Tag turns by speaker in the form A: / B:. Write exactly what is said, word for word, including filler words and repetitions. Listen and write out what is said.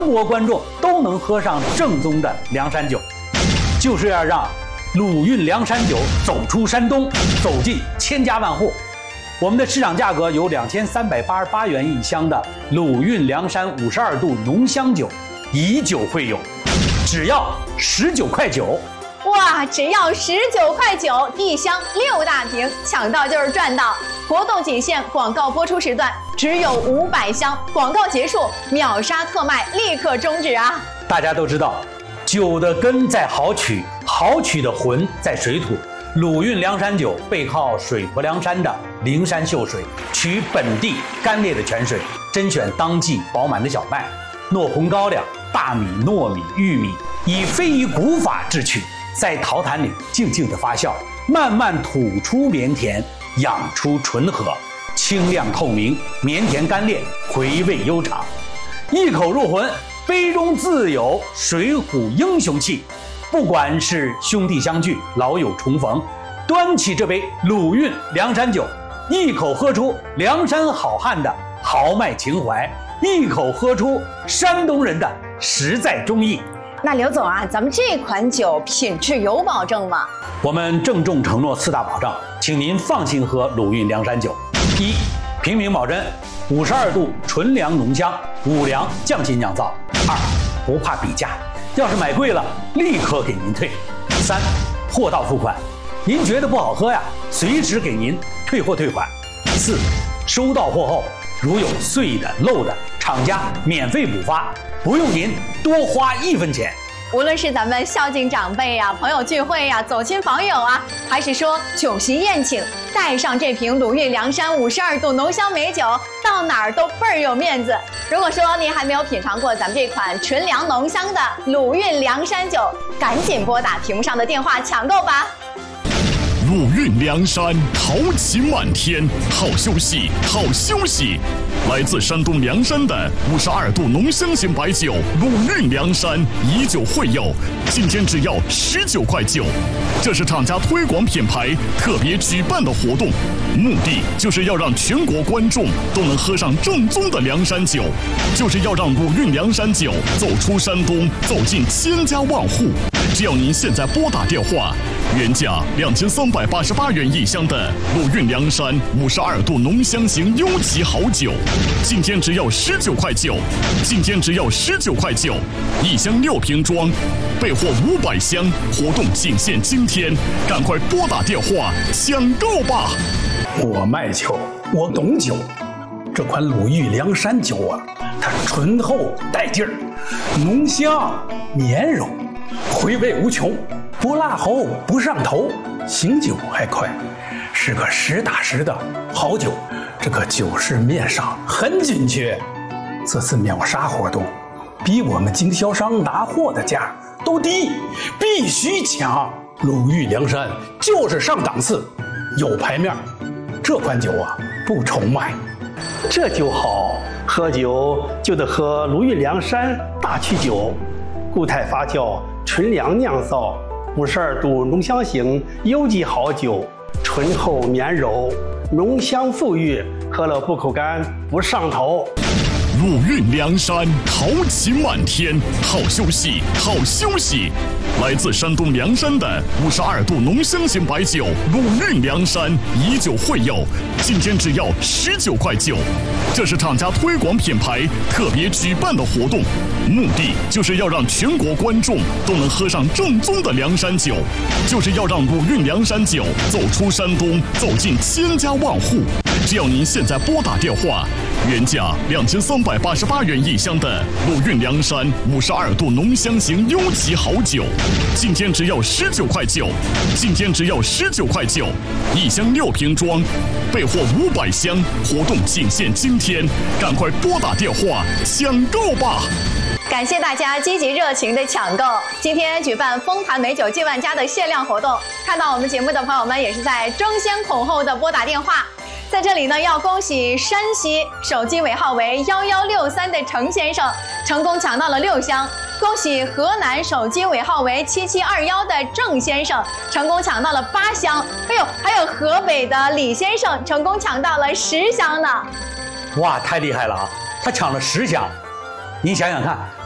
A: 国观众都能喝上正宗的凉山酒，就是要让鲁韵凉山酒走出山东，走进千家万户。我们的市场价格有两千三百八十八元一箱的鲁韵凉山五十二度浓香酒，以酒会友，只要十九块九。
B: 哇，只要十九块九，一箱六大瓶，抢到就是赚到！活动仅限广告播出时段，只有五百箱，广告结束秒杀特卖，立刻终止啊！
A: 大家都知道，酒的根在好曲，好曲的魂在水土。鲁韵凉山酒背靠水泊梁山的灵山秀水，取本地干裂的泉水，甄选当季饱满的小麦、糯红高粱、大米、糯米、玉米，以非遗古法制曲，在陶坛里静静的发酵，慢慢吐出绵甜，养出醇和，清亮透明，绵甜干裂，回味悠长，一口入魂，杯中自有水浒英雄气。不管是兄弟相聚、老友重逢，端起这杯鲁韵凉山酒，一口喝出凉山好汉的豪迈情怀，一口喝出山东人的实在忠义。
B: 那刘总啊，咱们这款酒品质有保证吗？
A: 我们郑重承诺四大保障，请您放心喝鲁韵凉山酒。一、平民保真，五十二度纯粮浓香，五粮匠心酿造。二、不怕比价，要是买贵了，立刻给您退。三、货到付款，您觉得不好喝呀，随时给您退货退款。四、收到货后，如有碎的漏的，厂家免费补发，不用您多花一分钱。
B: 无论是咱们孝敬长辈呀、朋友聚会呀、走亲访友啊，还是说酒席宴请，带上这瓶鲁韵凉山五十二度浓香美酒，到哪儿都倍儿有面子。如果说您还没有品尝过咱们这款纯粮浓香的鲁韵凉山酒，赶紧拨打屏幕上的电话抢购吧。
C: 鲁韵凉山，豪情满天，好休息，好休息。来自山东凉山的五十二度浓香型白酒鲁韵凉山，以酒会友，今天只要十九块九。这是厂家推广品牌特别举办的活动，目的就是要让全国观众都能喝上正宗的凉山酒，就是要让鲁韵凉山酒走出山东，走进千家万户。只要您现在拨打电话，原价两千三百八十八元一箱的鲁韵凉山五十二度浓香型优级好酒，今天只要十九块九，今天只要十九块九，一箱六瓶装，备货五百箱，活动仅限今天，赶快拨打电话抢购吧！
D: 我卖酒，我懂酒，这款鲁韵凉山酒啊，它醇厚带劲儿，浓香绵柔，回味无穷，不辣喉，不上头，醒酒还快，是个实打实的好酒。这个酒市面上很紧缺，这次秒杀活动比我们经销商拿货的价都低，必须抢。鲁韵凉山就是上档次，有牌面，这款酒啊不愁卖。
E: 这酒好，喝酒就得喝鲁韵凉山大曲酒，固态发酵，纯粮酿造，五十二度浓香型优级好酒，醇厚绵柔，浓香馥郁，喝了不口干，不上头。
C: 鲁韵凉山，豪情满天，好休息，好休息。来自山东凉山的五十二度浓香型白酒鲁韵凉山，以酒会友，今天只要十九块九。这是厂家推广品牌特别举办的活动，目的就是要让全国观众都能喝上正宗的凉山酒，就是要让鲁韵凉山酒走出山东，走进千家万户。只要您现在拨打电话，原价两千三百八十八元一箱的鲁韵凉山五十二度浓香型优级好酒，今天只要十九块九，今天只要十九块九，一箱六瓶装，备货五百箱，活动仅限今天，赶快拨打电话抢购吧！
B: 感谢大家积极热情的抢购。今天举办丰坛美酒进万家的限量活动，看到我们节目的朋友们也是在争先恐后的拨打电话。在这里呢，要恭喜山西手机尾号为幺幺六三的程先生成功抢到了六箱，恭喜河南手机尾号为七七二幺的郑先生成功抢到了八箱，哎呦，还有河北的李先生成功抢到了十箱呢。
A: 哇，太厉害了啊！他抢了十箱，您想想看，